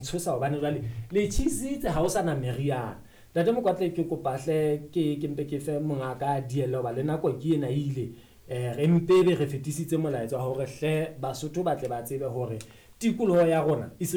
tshosa hobane jwale le cheese ha o sana meriana ntate Mokwatle ke kopahle ke mpe ke fe mongaka dielo ba le nako ke ena ile re mpe re fetisitse molaetsa hore hle Basotho ba tle ba tsebe hore tikoloho ya rona